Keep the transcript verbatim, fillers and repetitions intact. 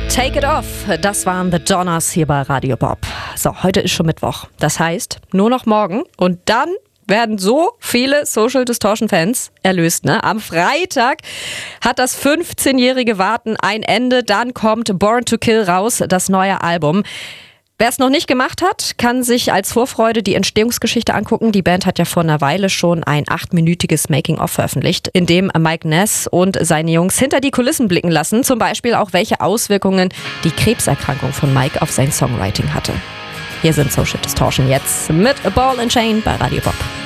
Take It Off, das waren The Donners hier bei Radio Bob. So, heute ist schon Mittwoch. Das heißt, nur noch morgen und dann werden so viele Social Distortion Fans erlöst. Ne? Am Freitag hat das fünfzehnjährige Warten ein Ende. Dann kommt Born to Kill raus, das neue Album. Wer es noch nicht gemacht hat, kann sich als Vorfreude die Entstehungsgeschichte angucken. Die Band hat ja vor einer Weile schon ein achtminütiges Making-of veröffentlicht, in dem Mike Ness und seine Jungs hinter die Kulissen blicken lassen. Zum Beispiel auch, welche Auswirkungen die Krebserkrankung von Mike auf sein Songwriting hatte. Hier sind Social Distortion jetzt mit A Ball and Chain bei Radio Bob.